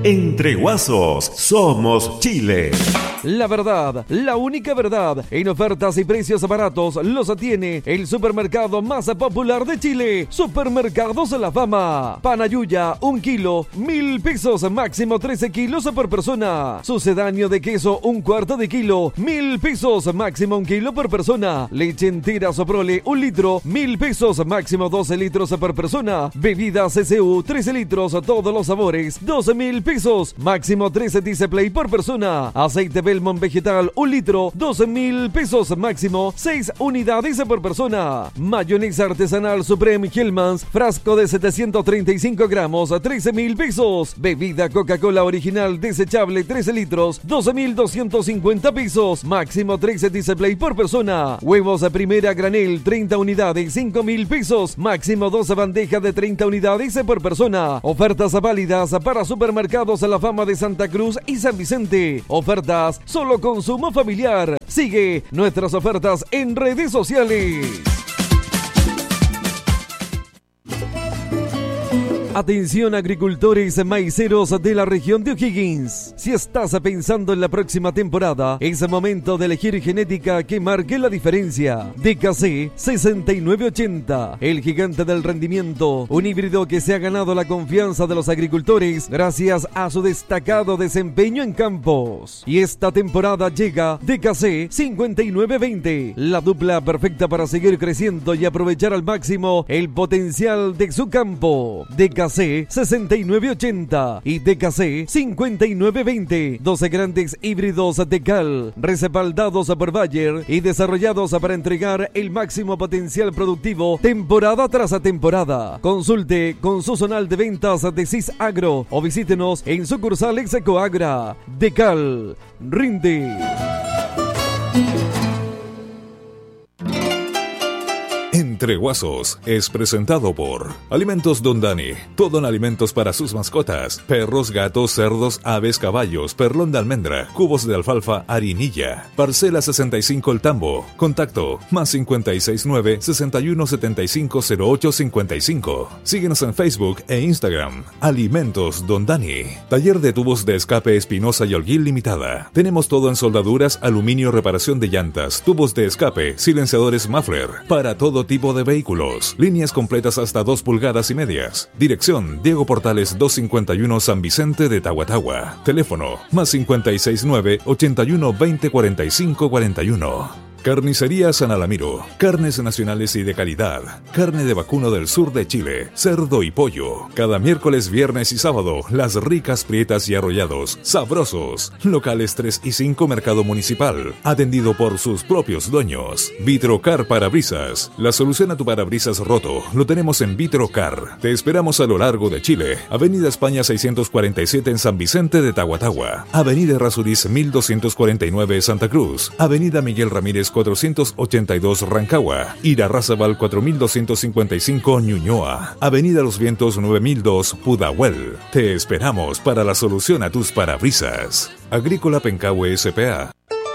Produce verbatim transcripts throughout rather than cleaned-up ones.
Entre Guasos, somos Chile. La verdad, la única verdad, en ofertas y precios baratos los tiene el supermercado más popular de Chile, Supermercados La Fama. Panayuya, un kilo, mil pesos, máximo trece kilos por persona. Sucedáneo de queso, un cuarto de kilo, mil pesos, máximo un kilo por persona. Leche entera Soprole, un litro, mil pesos, máximo doce litros por persona. Bebidas C C U, trece litros, todos los sabores, doce mil pesos, máximo trece Display por persona. Aceite Belmont vegetal, un litro, doce mil pesos, máximo seis unidades por persona. Mayonesa artesanal Supreme Hellmann's, frasco de setecientos treinta y cinco gramos, trece mil pesos. Bebida Coca-Cola original desechable, trece litros, doce mil doscientos cincuenta pesos, máximo trece Display por persona. Huevos a primera granel, treinta unidades, cinco mil pesos, máximo doce bandejas de treinta unidades por persona. Ofertas válidas para Supermercados La Fama de Santa Cruz y San Vicente. Ofertas solo consumo familiar. Sigue nuestras ofertas en redes sociales. Atención agricultores maiceros de la región de O'Higgins. Si estás pensando en la próxima temporada, es momento de elegir genética que marque la diferencia. D K C sesenta y nueve ochenta, el gigante del rendimiento, un híbrido que se ha ganado la confianza de los agricultores gracias a su destacado desempeño en campos. Y esta temporada llega D K C cincuenta y nueve veinte, la dupla perfecta para seguir creciendo y aprovechar al máximo el potencial de su campo. D K C sesenta y nueve ochenta y D K C cincuenta y nueve veinte, doce grandes híbridos de cal, respaldados por Bayer y desarrollados para entregar el máximo potencial productivo temporada tras temporada. Consulte con su zonal de ventas de Cis Agro o visítenos en sucursales Ecoagra. De cal, rinde. Entre Guasos es presentado por Alimentos Don Dani, todo en alimentos para sus mascotas: perros, gatos, cerdos, aves, caballos, perlón de almendra, cubos de alfalfa, harinilla. Parcela sesenta y cinco El Tambo. Contacto más cincuenta y seis nueve, sesenta y uno setenta y cinco cero ocho cincuenta y cinco. Síguenos en Facebook e Instagram. Alimentos Don Dani. Taller de tubos de escape Espinosa y Holguín Limitada. Tenemos todo en soldaduras, aluminio, reparación de llantas, tubos de escape, silenciadores muffler, para todo tipo de vehículos. Líneas completas hasta dos pulgadas y medias. Dirección Diego Portales doscientos cincuenta y uno San Vicente de Tahuatahua. Teléfono más cincuenta y seis nueve, ochenta y uno veinte cuarenta y cinco cuarenta y uno. Carnicería San Alamiro. Carnes nacionales y de calidad. Carne de vacuno del sur de Chile. Cerdo y pollo. Cada miércoles, viernes y sábado, las ricas, prietas y arrollados. Sabrosos. Locales tres y cinco Mercado Municipal. Atendido por sus propios dueños. Vitrocar Parabrisas. La solución a tu parabrisas roto lo tenemos en Vitrocar. Te esperamos a lo largo de Chile. Avenida España seiscientos cuarenta y siete en San Vicente de Tahuatahua. Avenida Errázuriz mil doscientos cuarenta y nueve Santa Cruz. Avenida Miguel Ramírez cuatrocientos ochenta y dos Rancagua. Irarrázaval cuatro mil doscientos cincuenta y cinco Ñuñoa. Avenida Los Vientos nueve mil dos Pudahuel. Te esperamos para la solución a tus parabrisas. Agrícola Pencahue S P A.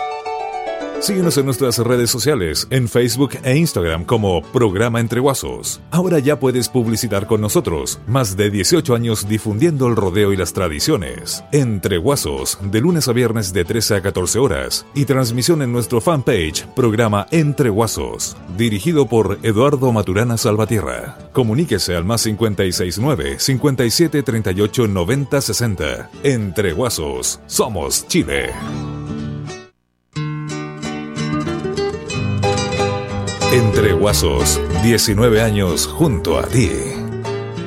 Síguenos en nuestras redes sociales, en Facebook e Instagram como Programa Entre Guasos. Ahora ya puedes publicitar con nosotros. Más de dieciocho años difundiendo el rodeo y las tradiciones. Entre Guasos, de lunes a viernes de trece a catorce horas. Y transmisión en nuestro fanpage, Programa Entre Guasos. Dirigido por Eduardo Maturana Salvatierra. Comuníquese al más cincuenta y seis nueve, cincuenta y siete treinta y ocho noventa sesenta. Entre Guasos, somos Chile. Entre Guasos, diecinueve años junto a ti.